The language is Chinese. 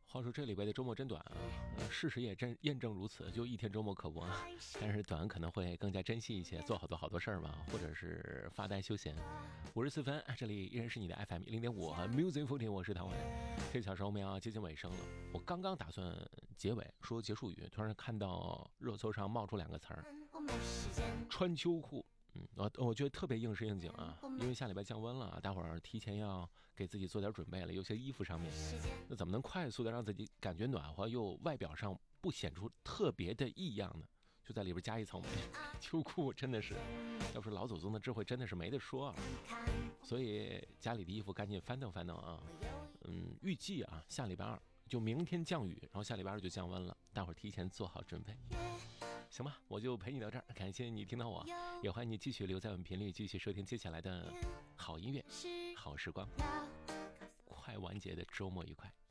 话说这礼拜的周末真短啊，事实也验证如此，就一天周末可不啊。但是短可能会更加珍惜一些，做好多事儿嘛，或者是发呆休闲。54分，这里依然是你的 FM 0.5 和 Music 14，我是唐伟。这小时候我们要接近尾声了，我刚刚打算结尾说结束语，突然看到热搜上冒出两个词儿：穿秋裤。我觉得特别应时应景啊，因为下礼拜降温了，大伙儿提前要给自己做点准备了。有些衣服上面，那怎么能快速的让自己感觉暖和，又外表上不显出特别的异样呢？就在里边加一层秋裤，真的是，要是老祖宗的智慧，真的是没得说啊。所以家里的衣服赶紧翻腾啊。预计啊，下礼拜二就明天降雨，然后下礼拜二就降温了，大伙儿提前做好准备。行吧，我就陪你到这儿，感谢你听到我，也欢迎你继续留在我们频率，继续收听接下来的好音乐、好时光。快完结的周末愉快。